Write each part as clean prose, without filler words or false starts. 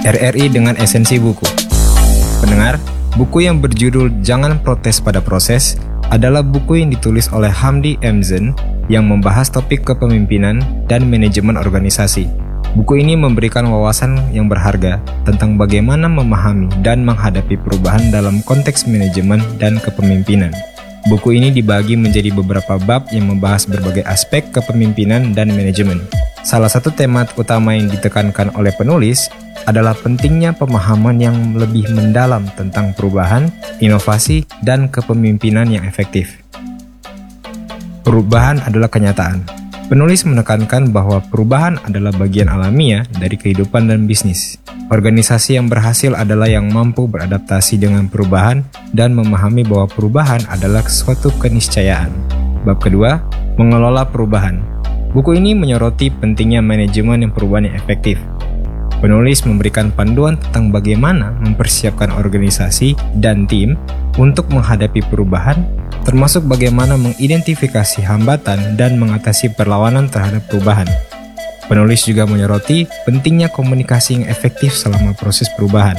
RRI dengan esensi buku. Pendengar, buku yang berjudul Jangan Protes Pada Proses adalah buku yang ditulis oleh Hamdi Emzen yang membahas topik kepemimpinan dan manajemen organisasi. Buku ini memberikan wawasan yang berharga tentang bagaimana memahami dan menghadapi perubahan dalam konteks manajemen dan kepemimpinan. Buku ini dibagi menjadi beberapa bab yang membahas berbagai aspek kepemimpinan dan manajemen. Salah satu tema utama yang ditekankan oleh penulis adalah pentingnya pemahaman yang lebih mendalam tentang perubahan, inovasi, dan kepemimpinan yang efektif. Perubahan adalah kenyataan. Penulis menekankan bahwa perubahan adalah bagian alamiah dari kehidupan dan bisnis. Organisasi yang berhasil adalah yang mampu beradaptasi dengan perubahan dan memahami bahwa perubahan adalah suatu keniscayaan. Bab kedua, mengelola perubahan. Buku ini menyoroti pentingnya manajemen perubahan yang efektif. Penulis memberikan panduan tentang bagaimana mempersiapkan organisasi dan tim untuk menghadapi perubahan, termasuk bagaimana mengidentifikasi hambatan dan mengatasi perlawanan terhadap perubahan. Penulis juga menyoroti pentingnya komunikasi yang efektif selama proses perubahan.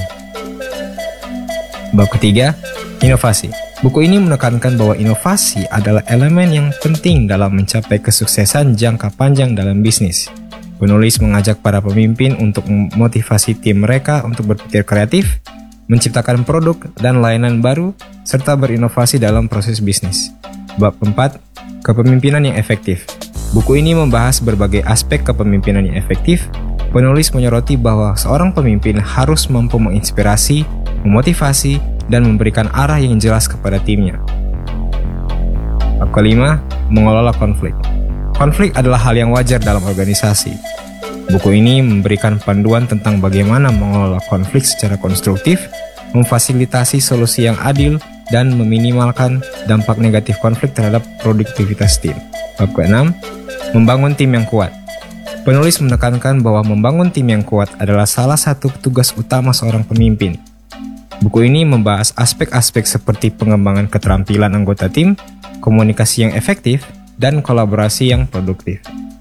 Bab ketiga, inovasi. Buku ini menekankan bahwa inovasi adalah elemen yang penting dalam mencapai kesuksesan jangka panjang dalam bisnis. Penulis mengajak para pemimpin untuk memotivasi tim mereka untuk berpikir kreatif, menciptakan produk dan layanan baru, serta berinovasi dalam proses bisnis. Bab 4, kepemimpinan yang efektif. Buku ini membahas berbagai aspek kepemimpinan yang efektif. Penulis menyoroti bahwa seorang pemimpin harus mampu menginspirasi, memotivasi, dan memberikan arah yang jelas kepada timnya. Bab kelima, mengelola konflik. Konflik adalah hal yang wajar dalam organisasi. Buku ini memberikan panduan tentang bagaimana mengelola konflik secara konstruktif, memfasilitasi solusi yang adil, dan meminimalkan dampak negatif konflik terhadap produktivitas tim. Bab ke-6, membangun tim yang kuat. Penulis menekankan bahwa membangun tim yang kuat adalah salah satu tugas utama seorang pemimpin. Buku ini membahas aspek-aspek seperti pengembangan keterampilan anggota tim, komunikasi yang efektif, dan kolaborasi yang produktif.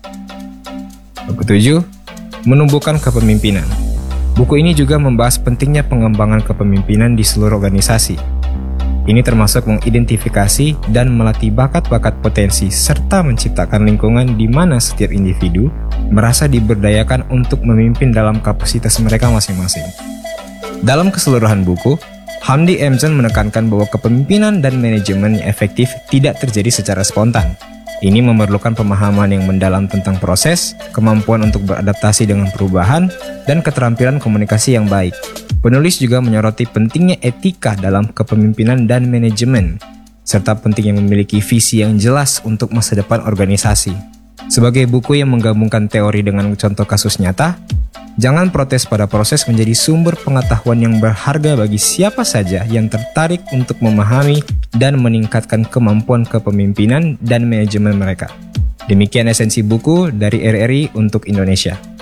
Bab ke-7, menumbuhkan kepemimpinan. Buku ini juga membahas pentingnya pengembangan kepemimpinan di seluruh organisasi. Ini termasuk mengidentifikasi dan melatih bakat-bakat potensi serta menciptakan lingkungan di mana setiap individu merasa diberdayakan untuk memimpin dalam kapasitas mereka masing-masing. Dalam keseluruhan buku, Hamdi Emzen menekankan bahwa kepemimpinan dan manajemen yang efektif tidak terjadi secara spontan. Ini memerlukan pemahaman yang mendalam tentang proses, kemampuan untuk beradaptasi dengan perubahan, dan keterampilan komunikasi yang baik. Penulis juga menyoroti pentingnya etika dalam kepemimpinan dan manajemen, serta pentingnya memiliki visi yang jelas untuk masa depan organisasi. Sebagai buku yang menggabungkan teori dengan contoh kasus nyata, Jangan Protes Pada Proses menjadi sumber pengetahuan yang berharga bagi siapa saja yang tertarik untuk memahami dan meningkatkan kemampuan kepemimpinan dan manajemen mereka. Demikian esensi buku dari RRI untuk Indonesia.